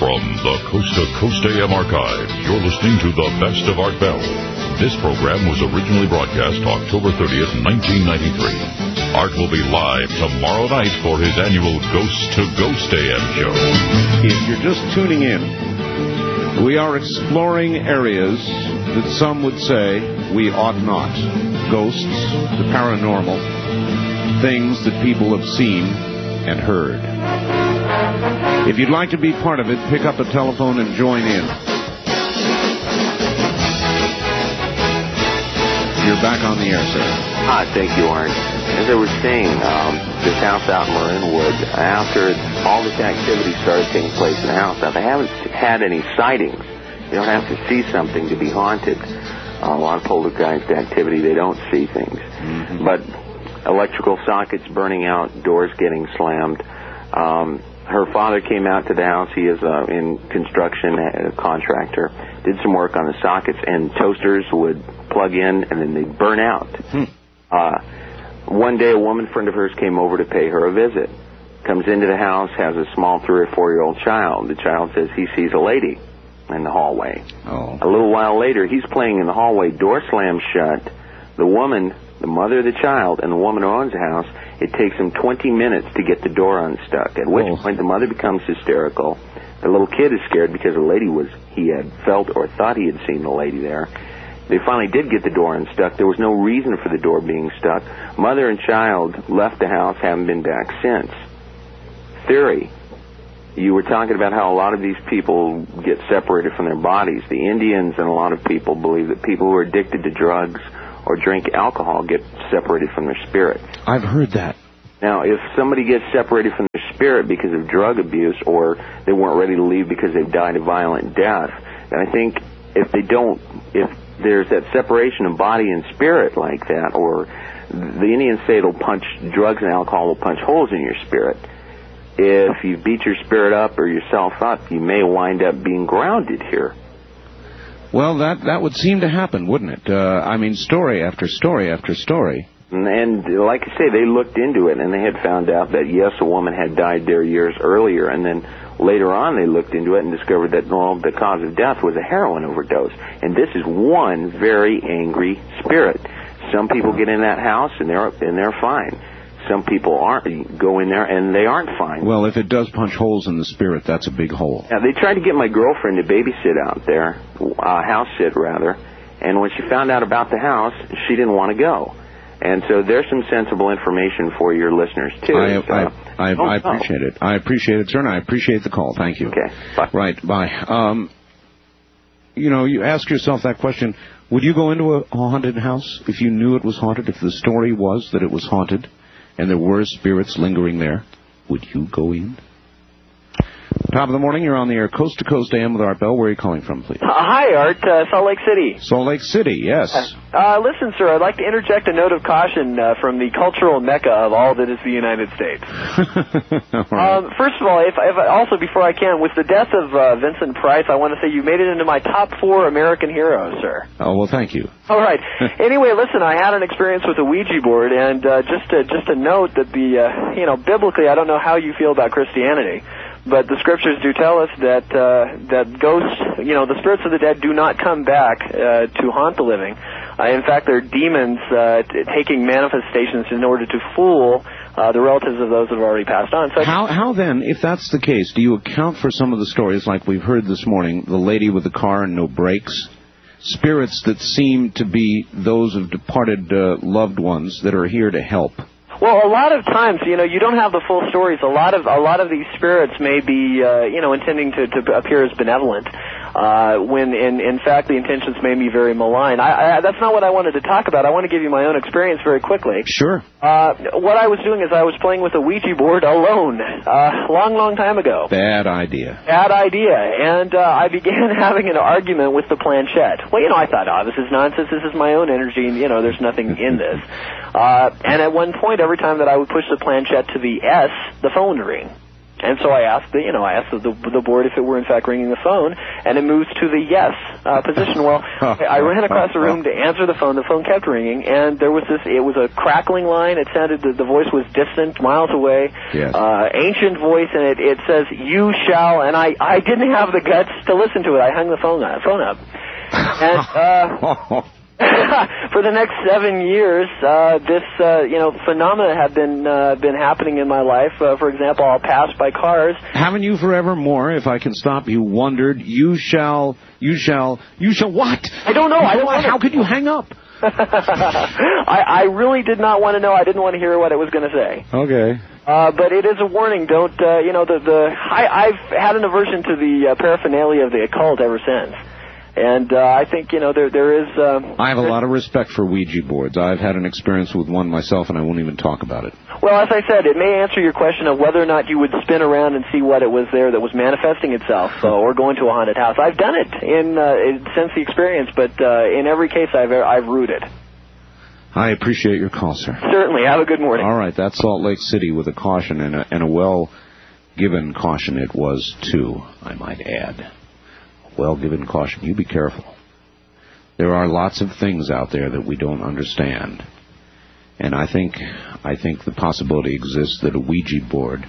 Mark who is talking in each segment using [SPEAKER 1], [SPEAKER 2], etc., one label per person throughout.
[SPEAKER 1] From the Coast to Coast AM archive, you're listening to The Best of Art Bell. This program was originally broadcast October 30th, 1993. Art will be live tomorrow night for his annual Ghost to Ghost AM show.
[SPEAKER 2] If you're just tuning in, we are exploring areas that some would say we ought not. Ghosts, the paranormal, things that people have seen and heard. If you'd like to be part of it, pick up a telephone and join in. You're back on the air, sir.
[SPEAKER 3] Hi, thank you, Art. As I was saying, this house out in Marinwood, after all this activity started taking place in the house, now they haven't had any sightings. You don't have to see something to be haunted. A lot of poltergeist activity, they don't see things. Mm-hmm. But electrical sockets burning out, doors getting slammed. Her father came out to the house. He is in construction, a contractor. Did some work on the sockets, and toasters would plug in, and then they'd burn out. One day, a woman friend of hers came over to pay her a visit. Comes into the house, has a small 3 or 4-year-old child. The child says he sees a lady in the hallway.
[SPEAKER 2] Oh.
[SPEAKER 3] A little while later, he's playing in the hallway. Door slams shut. The woman, the mother of the child, and the woman who owns the house, it takes him 20 minutes to get the door unstuck, at which point the mother becomes hysterical. The little kid is scared because the lady he had felt or thought he had seen the lady there. They finally did get the door unstuck. There was no reason for the door being stuck. Mother and child left the house, haven't been back since. Theory. You were talking about how a lot of these people get separated from their bodies. The Indians and a lot of people believe that people who are addicted to drugs or drink alcohol get separated from their spirit.
[SPEAKER 2] I've heard that.
[SPEAKER 3] Now, if somebody gets separated from their spirit because of drug abuse, or they weren't ready to leave because they've died a violent death, then I think if there's that separation of body and spirit like that, or the Indians say drugs and alcohol will punch holes in your spirit. If you beat your spirit up or yourself up, you may wind up being grounded here.
[SPEAKER 2] Well, that would seem to happen, wouldn't it? Story after story after story.
[SPEAKER 3] And like I say, they looked into it, and they had found out that, yes, a woman had died there years earlier, and then later on they looked into it and discovered that, the cause of death was a heroin overdose. And this is one very angry spirit. Some people get in that house, and they're fine. Some people go in there, and they aren't fine.
[SPEAKER 2] Well, if it does punch holes in the spirit, that's a big hole.
[SPEAKER 3] Now, they tried to get my girlfriend to babysit out there, house sit rather, and when she found out about the house, she didn't want to go. And so there's some sensible information for your listeners, too.
[SPEAKER 2] I appreciate it. I appreciate it, sir, and I appreciate the call. Thank you.
[SPEAKER 3] Okay, bye.
[SPEAKER 2] Right, bye. You ask yourself that question, would you go into a haunted house if you knew it was haunted, if the story was that it was haunted? And there were spirits lingering there, would you go in? Top of the morning, you're on the air, Coast to Coast AM with Art Bell. Where are you calling from, please?
[SPEAKER 4] Hi, Art. Salt Lake City.
[SPEAKER 2] Salt Lake City, yes.
[SPEAKER 4] Listen, sir, I'd like to interject a note of caution from the cultural mecca of all that is the United States.
[SPEAKER 2] Right.
[SPEAKER 4] First of all, if also, before I can, with the death of Vincent Price, I want to say you made it into my top 4 American heroes, sir.
[SPEAKER 2] Oh, well, thank you.
[SPEAKER 4] All right. Anyway, listen, I had an experience with a Ouija board, and just to note that biblically, I don't know how you feel about Christianity, but the scriptures do tell us that ghosts, the spirits of the dead do not come back to haunt the living. In fact, they're demons taking manifestations in order to fool the relatives of those that have already passed on. So
[SPEAKER 2] how then, if that's the case, do you account for some of the stories like we've heard this morning, the lady with the car and no brakes, spirits that seem to be those of departed loved ones that are here to help?
[SPEAKER 4] Well, a lot of times, you don't have the full stories. A lot of these spirits may be, intending to appear as benevolent, when in fact the intentions may be very malign. That's not what I wanted to talk about. I want to give you my own experience very quickly.
[SPEAKER 2] Sure.
[SPEAKER 4] What I was doing is I was playing with a Ouija board alone, long time ago.
[SPEAKER 2] Bad idea.
[SPEAKER 4] And I began having an argument with the planchette. Well, I thought, this is nonsense. This is my own energy, and, there's nothing in this. And at one point, every time that I would push the planchette to the S, the phone would ring. And so I asked the board if it were in fact ringing the phone, and it moves to the yes position. Well, I ran across the room to answer the phone. The phone kept ringing, and there was it was a crackling line. It sounded, the voice was distant, miles away, ancient voice, and it says, "You shall," and I didn't have the guts to listen to it. I hung the phone up. And, for the next 7 years, this phenomena have been happening in my life. For example, I'll pass by cars.
[SPEAKER 2] Haven't you forevermore, if I can stop you, wondered, you shall what?
[SPEAKER 4] I don't know.
[SPEAKER 2] How could you hang up?
[SPEAKER 4] I really did not want to know. I didn't want to hear what it was going to say.
[SPEAKER 2] Okay.
[SPEAKER 4] But it is a warning. Don't I've had an aversion to the paraphernalia of the occult ever since. And I think, there is...
[SPEAKER 2] I have a lot of respect for Ouija boards. I've had an experience with one myself, and I won't even talk about it.
[SPEAKER 4] Well, as I said, it may answer your question of whether or not you would spin around and see what it was there that was manifesting itself, or going to a haunted house. I've done it since the experience, but in every case I've rooted.
[SPEAKER 2] I appreciate your call, sir.
[SPEAKER 4] Certainly. Have a good morning.
[SPEAKER 2] All right, that's Salt Lake City with a caution, and a well-given caution it was, too, I might add. Well-given caution. You be careful. There are lots of things out there that we don't understand. And I think the possibility exists that a Ouija board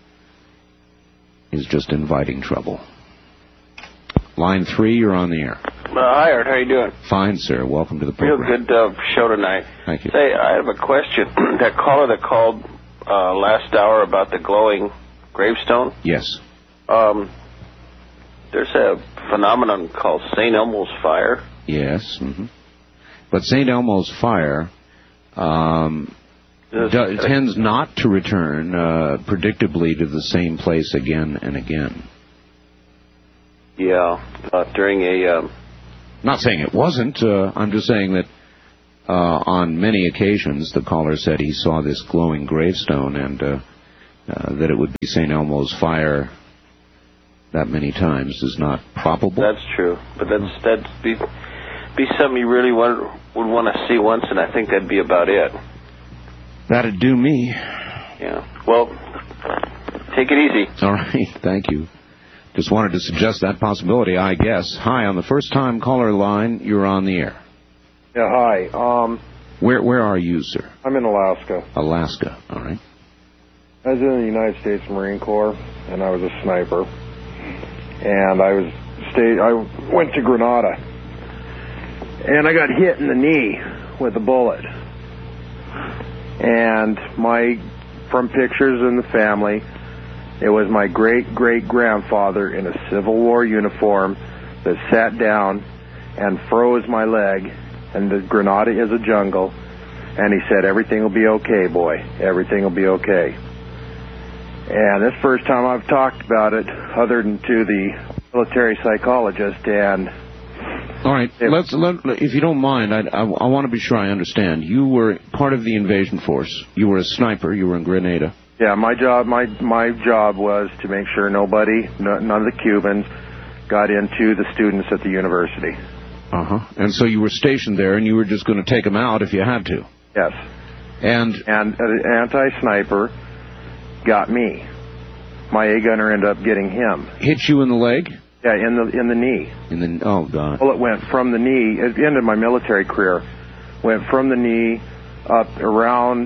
[SPEAKER 2] is just inviting trouble. Line 3, you're on the air.
[SPEAKER 5] Hi, Art. How you doing?
[SPEAKER 2] Fine, sir. Welcome to the program.
[SPEAKER 5] Real good show tonight.
[SPEAKER 2] Thank you.
[SPEAKER 5] Say, I have a question. That caller that called last hour about the glowing gravestone?
[SPEAKER 2] Yes.
[SPEAKER 5] There's a phenomenon called St. Elmo's fire.
[SPEAKER 2] Yes. Mm-hmm. But St. Elmo's fire tends not to return predictably to the same place again and again.
[SPEAKER 5] Yeah. During a...
[SPEAKER 2] Not saying it wasn't. I'm just saying that on many occasions the caller said he saw this glowing gravestone and that it would be St. Elmo's fire that many times is not probable.
[SPEAKER 5] That's true, but that'd be something you really would want to see once, and I think that'd be about it.
[SPEAKER 2] That'd do me.
[SPEAKER 5] Yeah. Well, take it easy.
[SPEAKER 2] All right. Thank you. Just wanted to suggest that possibility, I guess. Hi, on the first-time caller line, you're on the air.
[SPEAKER 6] Yeah. Hi.
[SPEAKER 2] Where are you, sir?
[SPEAKER 6] I'm in Alaska.
[SPEAKER 2] Alaska. All right.
[SPEAKER 6] I was in the United States Marine Corps, and I was a sniper. And I went to Grenada, and I got hit in the knee with a bullet. And from pictures in the family, it was my great-great-grandfather in a Civil War uniform that sat down and froze my leg. And the Grenada is a jungle. And he said, "Everything will be okay, boy. Everything will be okay." And this first time I've talked about it, other than to the military psychologist. And
[SPEAKER 2] all right, if you don't mind, I want to be sure I understand. You were part of the invasion force. You were a sniper. You were in Grenada.
[SPEAKER 6] Yeah, my job was to make sure none of the Cubans got into the students at the university.
[SPEAKER 2] And so you were stationed there, and you were just going to take them out if you had to.
[SPEAKER 6] Yes. And an anti-sniper got me. My A-gunner ended up getting him.
[SPEAKER 2] Hit you in the leg?
[SPEAKER 6] Yeah, in the knee.
[SPEAKER 2] Oh, God.
[SPEAKER 6] Well, it went from the knee. At the end of my military career, went from the knee up around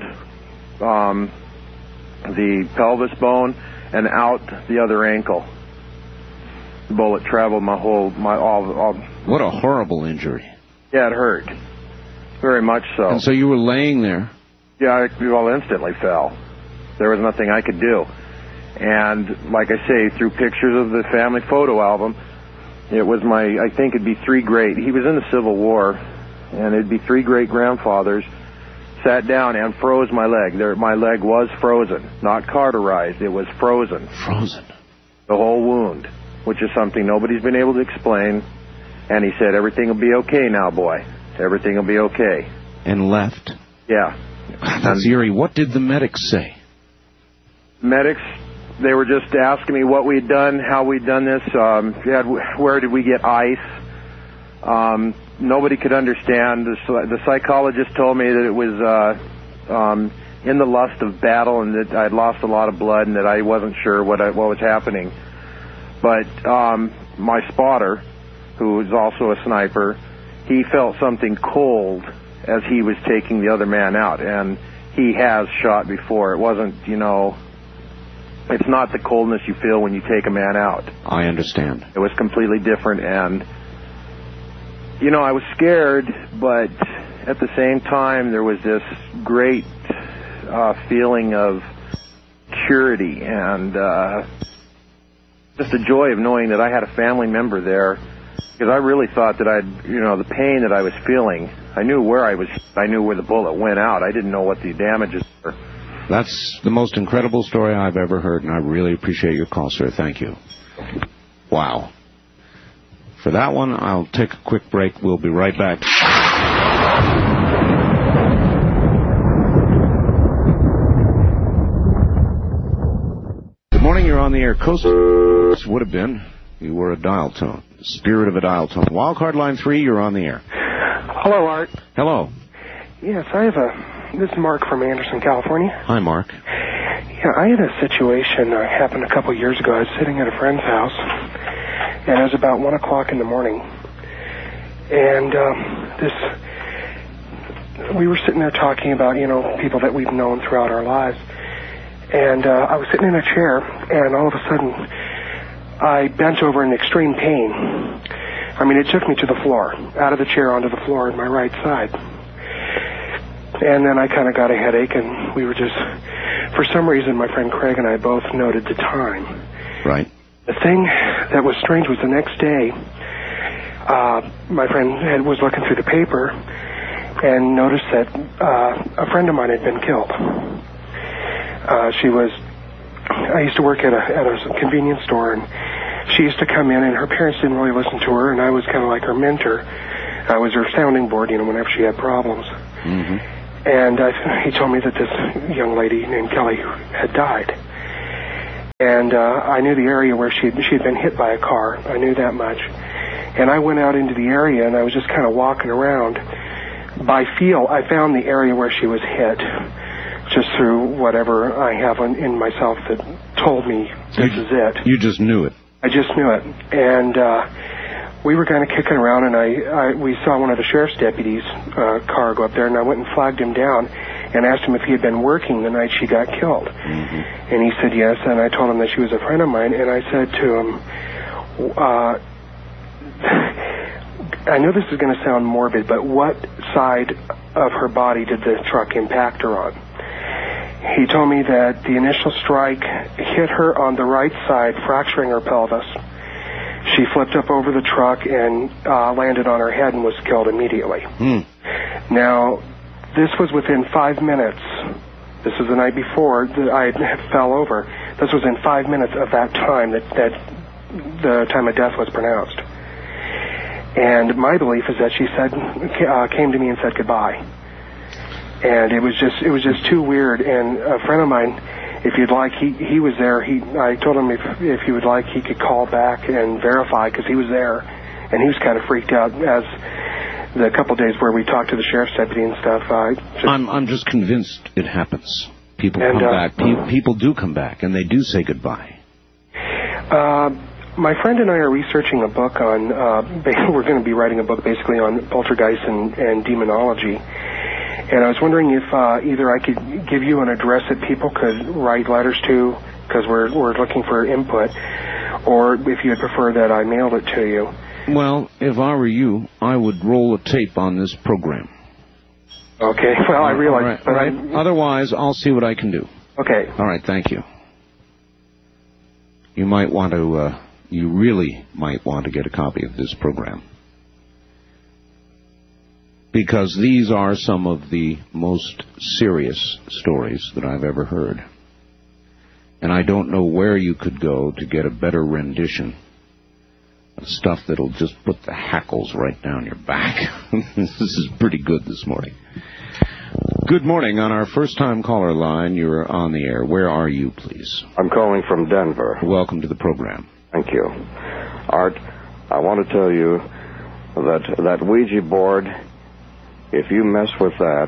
[SPEAKER 6] the pelvis bone and out the other ankle. The bullet traveled all.
[SPEAKER 2] What a horrible injury.
[SPEAKER 6] Yeah, it hurt. Very much so.
[SPEAKER 2] And so you were laying there?
[SPEAKER 6] Yeah, I instantly fell. There was nothing I could do. And like I say, through pictures of the family photo album, it was I think it'd be he was in the Civil War, and it'd be 3 great-grandfathers sat down and froze my leg. My leg was frozen, not cauterized. It was frozen.
[SPEAKER 2] Frozen.
[SPEAKER 6] The whole wound, which is something nobody's been able to explain. And he said, "Everything will be okay now, boy. Everything will be okay."
[SPEAKER 2] And left?
[SPEAKER 6] Yeah.
[SPEAKER 2] That's eerie. What did the medics say?
[SPEAKER 6] Medics, they were just asking me what we'd done, how we'd done this, where did we get ice. Nobody could understand. The psychologist told me that it was in the lust of battle, and that I'd lost a lot of blood, and that I wasn't sure what was happening. But my spotter, who was also a sniper, he felt something cold as he was taking the other man out, and he has shot before. It wasn't, it's not the coldness you feel when you take a man out.
[SPEAKER 2] I understand.
[SPEAKER 6] It was completely different, and, I was scared, but at the same time, there was this great feeling of security and just the joy of knowing that I had a family member there, because I really thought that the pain that I was feeling, I knew where the bullet went out. I didn't know what the damages were.
[SPEAKER 2] That's the most incredible story I've ever heard, and I really appreciate your call, sir. Thank you. Wow. For that one, I'll take a quick break. We'll be right back. Good morning. You're on the air. Coast would have been. You were a dial tone. Spirit of a dial tone. Wildcard line 3, you're on the air.
[SPEAKER 7] Hello, Art.
[SPEAKER 2] Hello.
[SPEAKER 7] Yes, this is Mark from Anderson, California.
[SPEAKER 2] Hi, Mark.
[SPEAKER 7] Yeah, I had a situation that happened a couple of years ago. I was sitting at a friend's house, and it was about 1 o'clock in the morning. And we were sitting there talking about, people that we've known throughout our lives. And I was sitting in a chair, and all of a sudden, I bent over in extreme pain. I mean, it took me to the floor, out of the chair onto the floor on my right side. And then I kind of got a headache, and we were just, for some reason, my friend Craig and I both noted the time.
[SPEAKER 2] Right.
[SPEAKER 7] The thing that was strange was the next day, my friend was looking through the paper and noticed that a friend of mine had been killed. I used to work at a convenience store, and she used to come in, and her parents didn't really listen to her, and I was kind of like her mentor. I was her sounding board, whenever she had problems.
[SPEAKER 2] Mm-hmm.
[SPEAKER 7] And he told me that this young lady named Kelly had died. And I knew the area where she had been hit by a car. I knew that much. And I went out into the area, and I was just kind of walking around. By feel, I found the area where she was hit, just through whatever I have in myself that told me this is it.
[SPEAKER 2] You just knew it.
[SPEAKER 7] I just knew it. And we were kind of kicking around, and we saw one of the sheriff's deputies' car go up there, and I went and flagged him down and asked him if he had been working the night she got killed. Mm-hmm. And he said yes, and I told him that she was a friend of mine, and I said to him, I know this is going to sound morbid, but what side of her body did the truck impact her on? He told me that the initial strike hit her on the right side, fracturing her pelvis. She flipped up over the truck and landed on her head and was killed immediately. Now, this was within 5 minutes. This was the night before that I fell over. This was in 5 minutes of that time that the time of death was pronounced. And my belief is that she came to me and said goodbye. And it was just too weird. And a friend of mine, if you'd like, he was there. I told him if he would like, he could call back and verify, because he was there, and he was kind of freaked out. As the couple of days where we talked to the sheriff's deputy and stuff,
[SPEAKER 2] I'm just convinced it happens. People come back. People do come back, and they do say goodbye.
[SPEAKER 7] My friend and I are researching a book on. We're going to be writing a book basically on poltergeist and demonology. And I was wondering if either I could give you an address that people could write letters to, because we're looking for input, or if you'd prefer that I mailed it to you.
[SPEAKER 2] Well, if I were you, I would roll a tape on this program.
[SPEAKER 7] Okay. Well, I realize.
[SPEAKER 2] All right. Otherwise, I'll see what I can do.
[SPEAKER 7] Okay.
[SPEAKER 2] All right. Thank you. You might want to. You really might want to get a copy of this program, because these are some of the most serious stories that I've ever heard. And I don't know where you could go to get a better rendition of stuff that'll just put the hackles right down your back. This is pretty good this morning. Good morning. On our first-time caller line, you're on the air. Where are you, please?
[SPEAKER 8] I'm calling from Denver.
[SPEAKER 2] Welcome to the program.
[SPEAKER 8] Thank you. Art, I want to tell you that Ouija board, if you mess with that,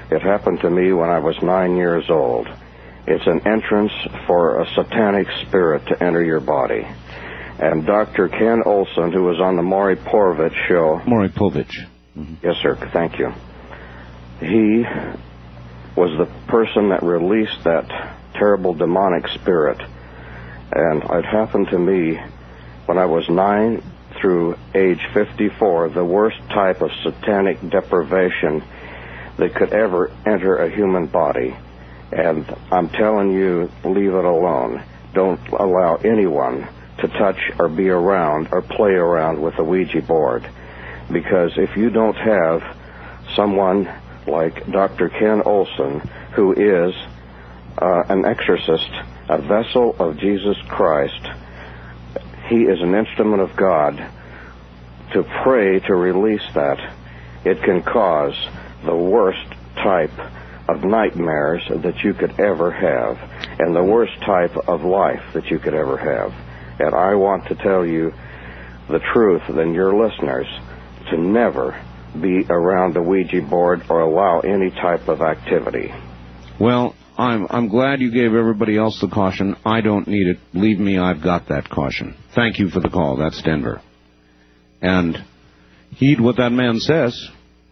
[SPEAKER 8] It happened to me when I was 9 years old. It's an entrance for a satanic spirit to enter your body. And Dr. Ken Olson, who was on the Maury Povich show...
[SPEAKER 2] Maury Povich.
[SPEAKER 8] Mm-hmm. Yes, sir. Thank you. He was the person that released that terrible demonic spirit. And it happened to me when I was 9 through age 54, the worst type of satanic deprivation that could ever enter a human body. And I'm telling you, leave it alone. Don't allow anyone to touch or be around or play around with a Ouija board. Because if you don't have someone like Dr. Ken Olson, who is an exorcist, a vessel of Jesus Christ, he is an instrument of God, to pray to release that, it can cause the worst type of nightmares that you could ever have, and the worst type of life that you could ever have. And I want to tell you the truth, and your listeners, to never be around the Ouija board or allow any type of activity.
[SPEAKER 2] Well, I'm glad you gave everybody else the caution. I don't need it. Believe me, I've got that caution. Thank you for the call. That's Denver. And heed what that man says.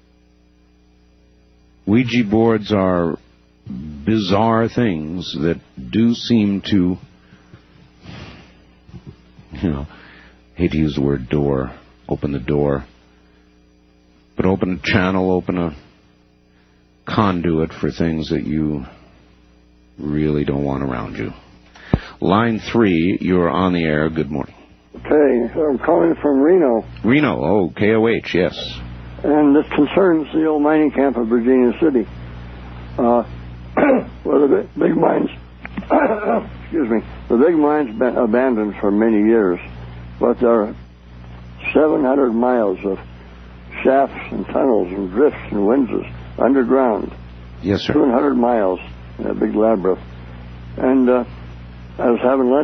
[SPEAKER 2] Ouija boards are bizarre things that do seem to, hate to use the word door, open the door, but open a channel, open a conduit for things that you really don't want around you. Line 3, you're on the air. Good morning.
[SPEAKER 9] Okay, I'm calling from Reno.
[SPEAKER 2] Reno, KOH, yes.
[SPEAKER 9] And this concerns the old mining camp of Virginia City, where the big mines, the big mines been abandoned for many years, but there are 700 miles of shafts and tunnels and drifts and winzes underground.
[SPEAKER 2] Yes, sir.
[SPEAKER 9] 200 miles in a big labyrinth. And I was having lunch